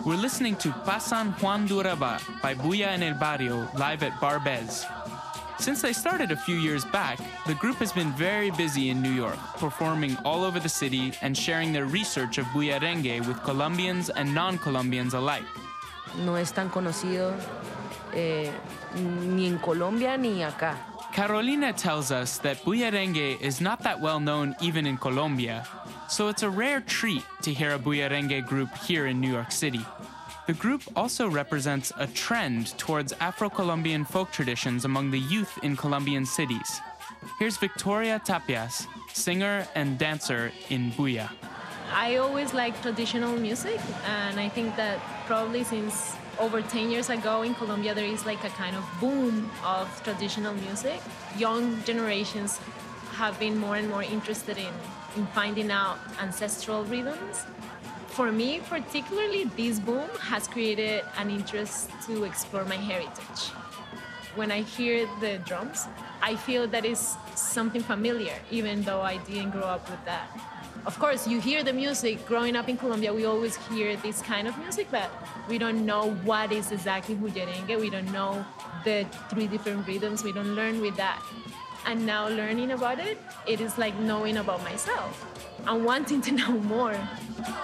We're listening to Pasan Juan Duraba by Bulla en el Barrio live at Bar Bez. Since they started a few years back, the group has been very busy in New York, performing all over the city and sharing their research of Bullerengue with Colombians and non-Colombians alike. No es tan conocido ni en Colombia ni acá. Carolina tells us that Bullerengue is not that well known even in Colombia, so it's a rare treat to hear a Bullerengue group here in New York City. The group also represents a trend towards Afro-Colombian folk traditions among the youth in Colombian cities. Here's Victoria Tapias, singer and dancer in Bulla. I always liked traditional music, and I think that probably since over 10 years ago in Colombia, there is like a kind of boom of traditional music. Young generations have been more and more interested in finding out ancestral rhythms. For me, particularly, this boom has created an interest to explore my heritage. When I hear the drums, I feel that it's something familiar, even though I didn't grow up with that. Of course, you hear the music. Growing up in Colombia, we always hear this kind of music, but we don't know what is exactly bullerengue. We don't know the 3 different rhythms. We don't learn with that. And now learning about it, it is like knowing about myself and wanting to know more.